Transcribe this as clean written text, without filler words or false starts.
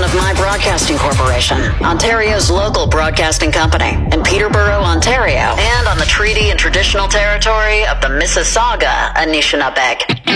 of My Broadcasting Corporation, Ontario's local broadcasting company, in Peterborough, Ontario, and on the treaty and traditional territory of the Mississauga Anishinaabe.